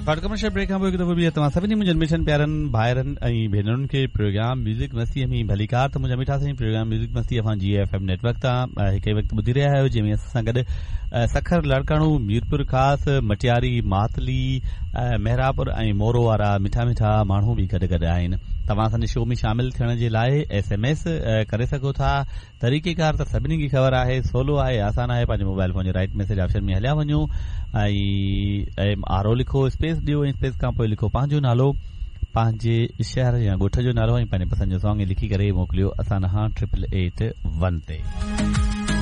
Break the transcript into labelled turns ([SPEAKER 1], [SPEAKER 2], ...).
[SPEAKER 1] Commercial brake खां पोइ हिकु दफ़ो बि तव्हां सभिनी मुंहिंजनि मिशन प्यारनि भाइरनि ऐं भेनरुनि खे प्रोग्राम म्यूज़िक मस्तीअ में भलीकार त मुंहिंजा मिठा साईं प्रोग्राम म्यूज़िक मस्ती असां GFM नेटवर्क तां हिकु वक़्तु ॿुधी रहिया आहियो जंहिंमें असां सां गॾु सखर लड़काणू मीरपुर ख़ासि मटियारी मातली मेहरापुर ऐं मोरो वारा मिठा मिठा माण्हू बि गॾु आहिनि। तव्हां असांजे शो में शामिल थियण जे लाइ SMS करे सघो था। तरीक़ेकार त सभिनी खे ख़बर आहे, सोलो आहे, आसान आहे। पंहिंजे मोबाइल फोन जे राइट मैसेज ऑप्शन में हलिया वञो ऐं RO लिखो, स्पेस ॾियो ऐं स्पेस खां पोइ लिखो पंहिंजो नालो, पंहिंजे शहर या ॻोठ जो नालो ऐं पंहिंजे पसंदि जो सॉन्ग लिखी करे मोकिलियो असां 9881 ते।